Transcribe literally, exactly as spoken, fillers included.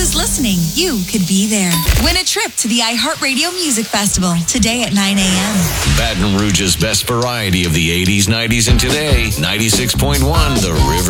is listening, you could be there. Win a trip to the iHeartRadio Music Festival today at nine a.m. Baton Rouge's best variety of the eighties, nineties, and today. ninety-six point one The River.